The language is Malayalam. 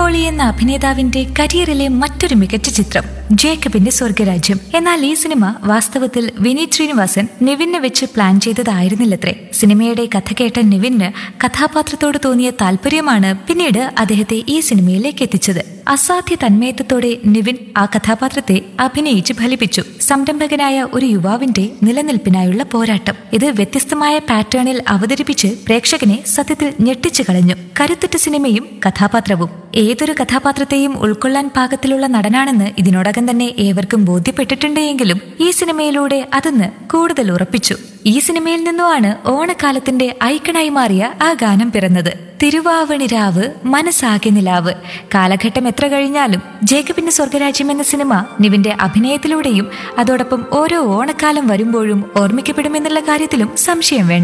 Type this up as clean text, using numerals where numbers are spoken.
പോളി എന്ന അഭിനേതാവിന്റെ കരിയറിലെ മറ്റൊരു മികച്ച ചിത്രം ജേക്കബിന്റെ സ്വർഗരാജ്യം. എന്നാൽ ഈ സിനിമ വാസ്തവത്തിൽ വിനീത് ശ്രീനിവാസൻ നിവിനെ വെച്ച് പ്ലാൻ ചെയ്തതായിരുന്നില്ലത്രേ. സിനിമയുടെ കഥ കേട്ട നിവിന് കഥാപാത്രത്തോട് തോന്നിയ താല്പര്യമാണ് പിന്നീട് അദ്ദേഹത്തെ ഈ സിനിമയിലേക്ക് എത്തിച്ചത്. അസാധ്യ തന്മയത്വത്തോടെ നിവിൻ ആ കഥാപാത്രത്തെ അഭിനയിച്ച് ഫലിപ്പിച്ചു. സംരംഭകനായ ഒരു യുവാവിന്റെ നിലനിൽപ്പിനായുള്ള പോരാട്ടം. ഇത് വ്യത്യസ്തമായ പാറ്റേണിൽ അവതരിപ്പിച്ച് പ്രേക്ഷകനെ സത്യത്തിൽ ഞെട്ടിച്ചു കളഞ്ഞു. കരുത്തുറ്റ സിനിമയും കഥാപാത്രവും. ഏതൊരു കഥാപാത്രത്തെയും ഉൾക്കൊള്ളാൻ പാകത്തിലുള്ള നടനാണെന്ന് ഇതിനോടകം തന്നെ ഏവർക്കും ബോധ്യപ്പെട്ടിട്ടുണ്ട് എങ്കിലും ഈ സിനിമയിലൂടെ അതൊന്ന് കൂടുതൽ ഉറപ്പിച്ചു. ഈ സിനിമയിൽ നിന്നുമാണ് ഓണക്കാലത്തിന്റെ ഐക്കണായി മാറിയ ആ ഗാനം പിറന്നത്. തിരുവാവണിരാവ് മനസ്സാകെ നിലാവ്. കാലഘട്ടം എത്ര കഴിഞ്ഞാലും ജേക്കബിന്റെ സ്വർഗരാജ്യം എന്ന സിനിമ നിവിന്റെ അഭിനയത്തിലൂടെയും അതോടൊപ്പം ഓരോ ഓണക്കാലം വരുമ്പോഴും ഓർമ്മിക്കപ്പെടുമെന്നുള്ള കാര്യത്തിലും സംശയം വേണ്ട.